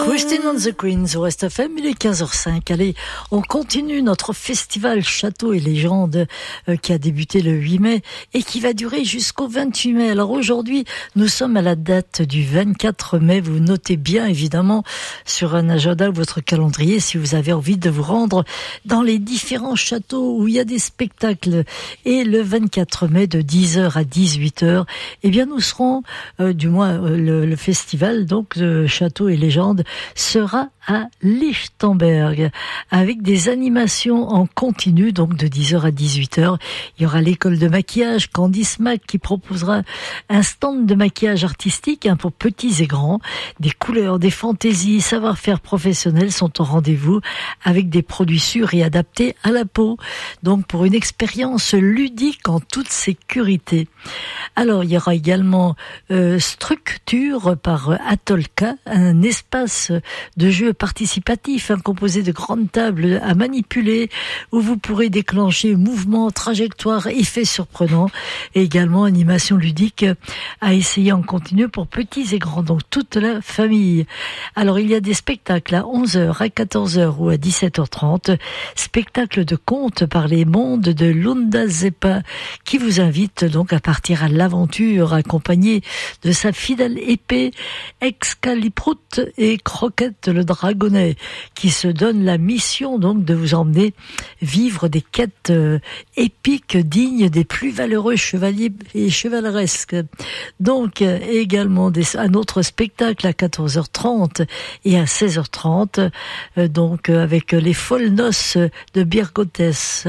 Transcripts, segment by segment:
Christine and the Queens au Rest FM, il est 15h05. Allez, on continue notre festival Châteaux et Légendes qui a débuté le 8 mai et qui va durer jusqu'au 28 mai. Alors aujourd'hui, nous sommes à la date du 24 mai. Vous notez bien évidemment sur un agenda ou votre calendrier si vous avez envie de vous rendre dans les différents châteaux où il y a des spectacles. Et le 24 mai de 10h à 18h, eh bien nous serons, le festival donc de Châteaux et Légendes sera à Lichtenberg avec des animations en continu donc de 10h à 18h. Il y aura l'école de maquillage Candice Mac qui proposera un stand de maquillage artistique pour petits et grands. Des couleurs, des fantaisies, savoir-faire professionnels sont au rendez-vous avec des produits sûrs et adaptés à la peau. Donc pour une expérience ludique en toute sécurité. Alors il y aura également Structure par Atolka, un espace de jeu participatif composé de grandes tables à manipuler où vous pourrez déclencher mouvements, trajectoires, effets surprenants et également animation ludique à essayer en continu pour petits et grands, donc toute la famille. Alors il y a des spectacles à 11h, à 14h ou à 17h30, spectacle de contes par les mondes de Lunda Zeppa qui vous invite donc à partir à l'aventure accompagné de sa fidèle épée Excalibrut et Croquette le dragonnet qui se donne la mission donc de vous emmener vivre des quêtes épiques dignes des plus valeureux chevaliers et chevaleresques. Donc également un autre spectacle à 14h30 et à 16h30 donc avec les folles noces de Birgottes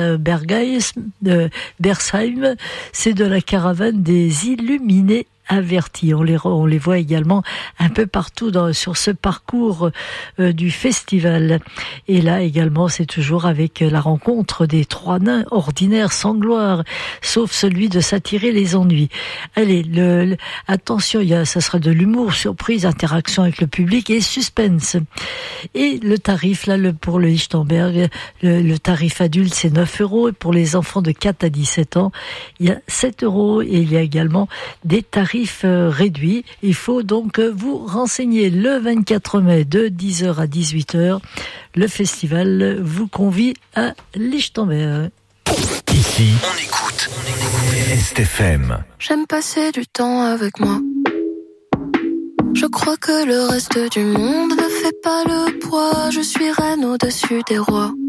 de Bersheim, c'est de la caravane des illuminés avertis. On les voit également un peu partout sur ce parcours du festival. Et là également, c'est toujours avec la rencontre des trois nains ordinaires sans gloire, sauf celui de s'attirer les ennuis. Allez, attention, ça sera de l'humour, surprise, interaction avec le public et suspense. Et le tarif, là, pour le Lichtenberg, le tarif adulte, c'est 9 €. Et pour les enfants de 4 à 17 ans, il y a 7 €. Et il y a également des tarifs réduits. Il faut donc vous renseigner. Le 24 mai de 10h à 18h, le festival vous convie à Lichtenberg. Ici, on écoute STFM. J'aime passer du temps avec moi. Je crois que le reste du monde ne fait pas le poids. Je suis reine au-dessus des rois.